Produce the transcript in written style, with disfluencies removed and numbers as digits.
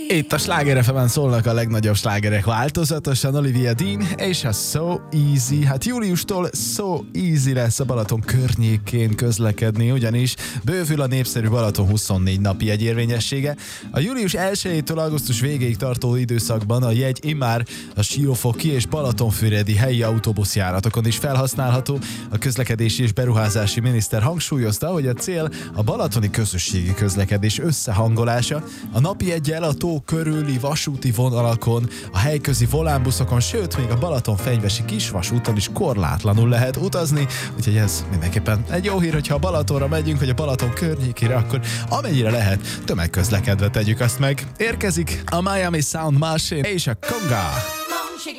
Itt a Sláger FM-en szólnak a legnagyobb slágerek változatosan, Olivia Dean és a So Easy. Hát júliustól So Easy lesz a Balaton környékén közlekedni, ugyanis bővül a népszerű Balaton 24 napi jegyérvényessége. A július 1-től augusztus végéig tartó időszakban a jegy immár a Siófoki és Balatonfüredi helyi autóbuszjáratokon is felhasználható. A közlekedési és beruházási miniszter hangsúlyozta, hogy a cél a balatoni közösségi közlekedés összehangolása, a napi jeggyel a tó körüli vasúti vonalakon, a helyközi volánbuszokon, sőt, még a Balatonfenyvesi kisvasúton is korlátlanul lehet utazni, úgyhogy ez mindenképpen egy jó hír, hogyha a Balatonra megyünk, vagy a Balaton környékére, akkor amennyire lehet, tömegközlekedve tegyük azt meg. Érkezik a Miami Sound Machine és a Conga.